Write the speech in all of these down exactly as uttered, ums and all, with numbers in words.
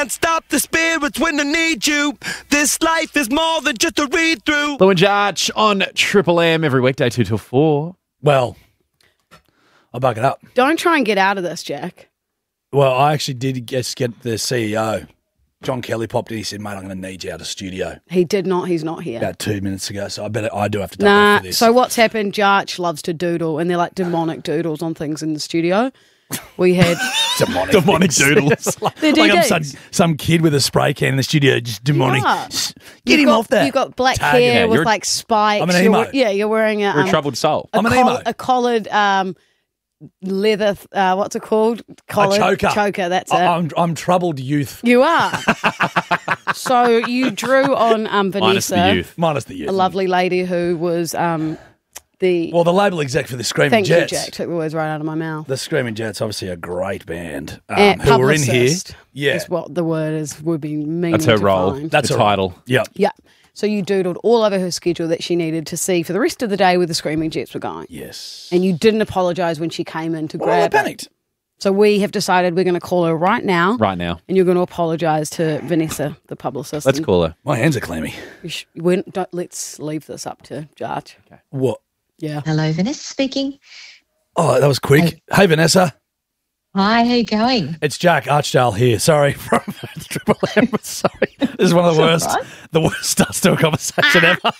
Can't stop the spirits when they need you. This life is more than just a read-through. Lou and Jarch on Triple M every weekday, two till four. Well, I'll back it up. Don't try and get out of this, Jack. Well, I actually did just get the C E O, John Kelly, popped in. He said, mate, I'm going to need you out of studio He did not. He's not here. about two minutes ago, so I better, I do have to duck Nah. off for this. So what's happened? Jarch loves to doodle, and they're like demonic doodles on things in the studio. We had demonic, Demonic things. doodles. like They're like I'm D some, Ds. some kid with a spray can in the studio, just demonic. Yeah. Get You've him got, off that. You've got black Tag him. hair Yeah, with you're- like spikes. I'm an You're- emo. yeah, you're wearing a, You're um, a troubled soul. a, I'm an coll- emo. a collared um, leather. Uh, what's it called? Collared a choker. Choker. That's it. I, I'm, I'm troubled youth, You are. So you drew on um, Minus Vanessa, the youth. minus the youth. a lovely lady who was um, the. Well, the label exec for the Screaming thank Jets. you, Jack. Took the words right out of my mouth. The Screaming Jets, obviously a great band um, And who were in here. publicist Yeah, is what the word is. Would be meaning That's her to role. find. That's the her title. yeah. Yeah. So you doodled all over her schedule that she needed to see for the rest of the day where the Screaming Jets were going. Yes. And you didn't apologise when she came in to Well, I grab it. panicked. So we have decided we're going to call her right now. Right now. And you're going to apologise to Vanessa, the publicist. Let's And call her. My hands are clammy. we sh- we don't, let's leave this up to Jarch. What? Yeah. Hello, Vanessa speaking. Oh, that was quick. Hey, Vanessa. Hi, how you going? It's Jack Archdale here. Sorry from Triple M. Sorry. This is one of the worst, all right. the worst starts to a conversation ever.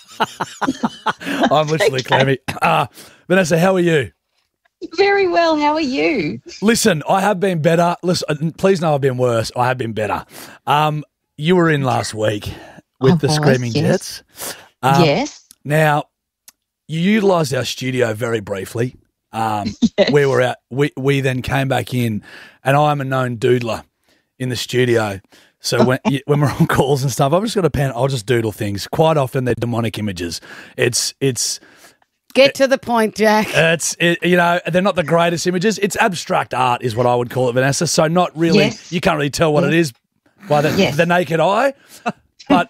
I'm literally clammy. Uh, Vanessa, how are you? Very well. How are you? Listen, I have been better. Listen, please know I've been worse. I have been better. Um, you were in last week with I the was, Screaming yes. Jets. Um, yes. Now, you utilised our studio very briefly. Um, Yes. We were out. We we then came back in, and I'm a known doodler in the studio. So when when we're on calls and stuff, I've just got a pen. I'll just doodle things. Quite often they're demonic images. It's it's Get to the point, Jack. it's it, you know they're not the greatest images. It's abstract art, is what I would call it, Vanessa. So not really. Yes. You can't really tell what it is by the, Yes. the naked eye, but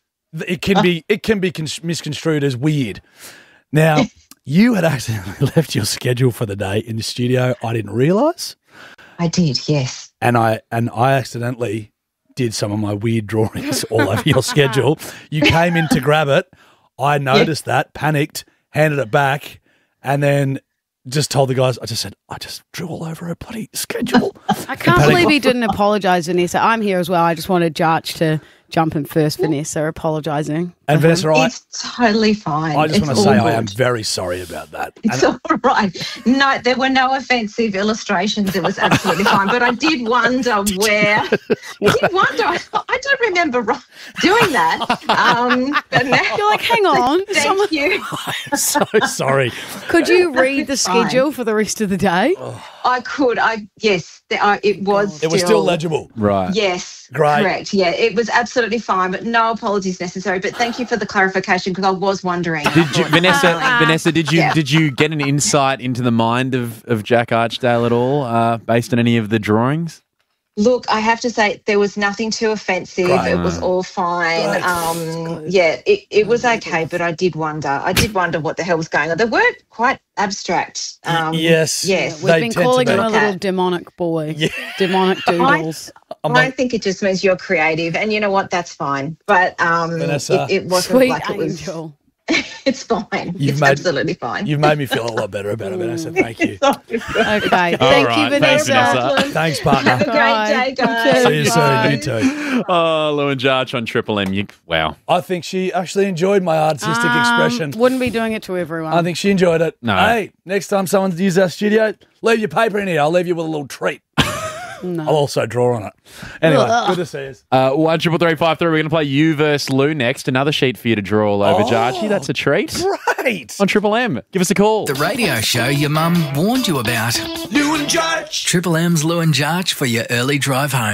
it can be it can be cons- misconstrued as weird. Now, you had accidentally left your schedule for the day in the studio. I didn't realise, I did, yes. and I and I accidentally did some of my weird drawings all over your schedule. You came in to grab it. I noticed that, panicked, handed it back, and then just told the guys. I just said, I just drew all over her bloody schedule. I can't Panic. believe he didn't apologise, Vanessa. I'm here as well. I just wanted Jarch to jump in first, Vanessa, apologising. And Vanessa, I, It's totally fine. I just It's want to all say I am good. very sorry about that. It's And- all right. No, there were no offensive illustrations. It was absolutely fine. But I did wonder where. I did wonder. I, I don't remember ro- doing that. Um, but now, You're like, hang on. Thank someone- you. I'm so sorry. Could you read the It's fine. schedule for the rest of the day? I could. I yes. The, I, it was. It was still legible. Right. Yes, Great. correct. Yeah, it was absolutely fine, but no apologies necessary. But thank you for the clarification because I was wondering. Did you, Vanessa? Ah. Vanessa, did you Yeah. did you get an insight into the mind of, of Jack Archdale at all, uh, based on any of the drawings? Look, I have to say there was nothing too offensive. Great. It was all fine. Great. Um, yeah, it, it was okay, but I did wonder. I did wonder what the hell was going on. They were quite abstract. Um, yes. Yes. We've They been tend to calling be. him a little Okay. demonic boy. Yeah. Demonic doodles. I'm I like, think it just means you're creative, and you know what? That's fine. But um, Vanessa. it, it wasn't Sweet like it was. angel. It's fine. You've it's made- absolutely fine. you've made me feel a lot better about it, Vanessa. Thank you. Okay. Thank All you, right. Vanessa. Thanks, Vanessa. Thanks, partner. Have a great Bye. day, guys. See you soon. Bye. You too. Oh, Lou and Jarch on Triple M. You, wow. I think she actually enjoyed my artistic Um, expression. Wouldn't be doing it to everyone. I think she enjoyed it. No. Hey, next time someone's used our studio, leave your paper in here. I'll leave you with a little treat. I'll also draw on it. Anyway, Ugh. good to see you. Uh, one triple three five three. We're going to play you versus Lou next. Another sheet for you to draw all over, Oh. Jarchy. That's a treat. Great. On Triple M. Give us a call. The radio show your mum warned you about. Lou and Jarch. Triple M's Lou and Jarch for your early drive home.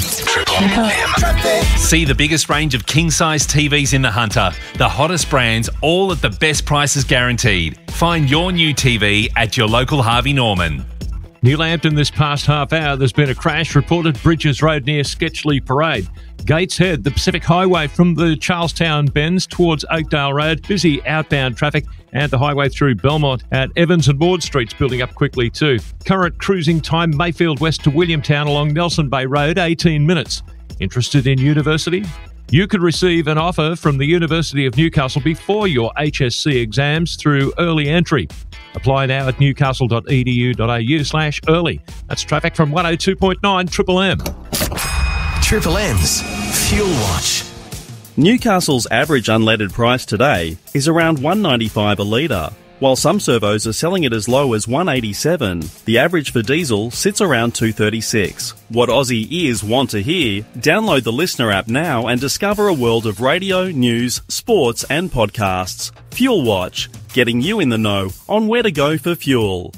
See the biggest range of king-size T Vs in the Hunter. The hottest brands, all at the best prices guaranteed. Find your new T V at your local Harvey Norman. New Lambton this past half hour, there's been a crash reported Bridges Road near Sketchley Parade. Gateshead, the Pacific Highway from the Charlestown bends towards Oakdale Road, busy outbound traffic, and the highway through Belmont at Evans and Ward Streets building up quickly too. Current cruising time Mayfield west to Williamtown along Nelson Bay Road, eighteen minutes. Interested in university? You could receive an offer from the University of Newcastle before your H S C exams through early entry. Apply now at newcastle.edu.au slash early. That's traffic from one oh two point nine Triple M. Triple M's Fuel Watch. Newcastle's average unleaded price today is around one ninety-five a litre, while some servos are selling it as low as one eighty-seven. The average for diesel sits around two thirty-six. What Aussie ears want to hear? Download the Listener app now and discover a world of radio, news, sports and podcasts. Fuel Watch, getting you in the know on where to go for fuel.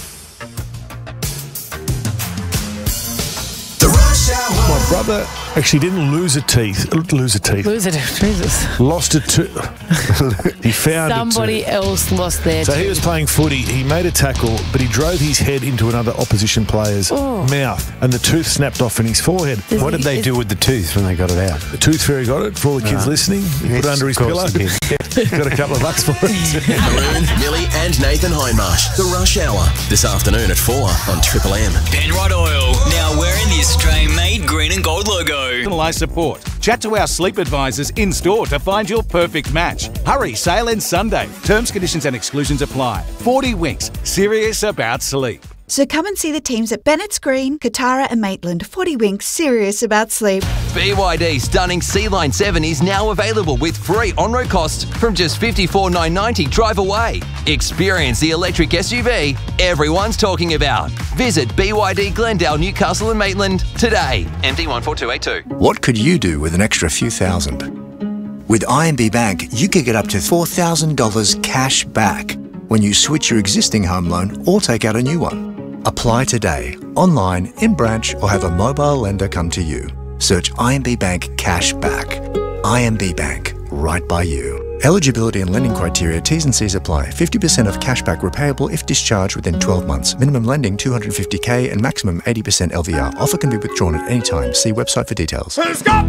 The Rush Hour. My brother actually didn't lose a teeth. Lose a teeth. Lose it, Jesus. Lost it to. He found Somebody it. Somebody else lost their So tooth. he was playing footy. He made a tackle, but he drove his head into another opposition player's Oh. mouth, and the tooth snapped off in his forehead. Does What he- did they is- do with the tooth when they got it out? The tooth fairy got it for all the kids Ah. listening. He Yes, put it under his of pillow. course he did. Got a couple of bucks for it. Maroon, Millie and Nathan Hindmarsh. The Rush Hour. This afternoon at four on Triple M. Penrod Oil, now wearing the Australian-made green and gold logo. Personalised support. Chat to our sleep advisors in store to find your perfect match. Hurry, sale ends Sunday. Terms, conditions and exclusions apply. forty winks. Serious about sleep. So come and see the teams at Bennett's Green, Katara and Maitland. forty winks, serious about sleep. B Y D stunning C Line seven is now available with free on-road costs from just fifty-four thousand nine hundred ninety dollars drive away. Experience the electric S U V everyone's talking about. Visit B Y D Glendale, Newcastle and Maitland today. M D one four two eight two. What could you do with an extra few thousand? With I M B Bank, you could get up to four thousand dollars cash back when you switch your existing home loan or take out a new one. Apply today, online, in branch, or have a mobile lender come to you. Search I M B Bank Cash Back. I M B Bank, right by you. Eligibility and lending criteria, T's and C's apply. fifty percent of cashback repayable if discharged within twelve months. Minimum lending two hundred fifty thousand and maximum eighty percent L V R. Offer can be withdrawn at any time. See website for details.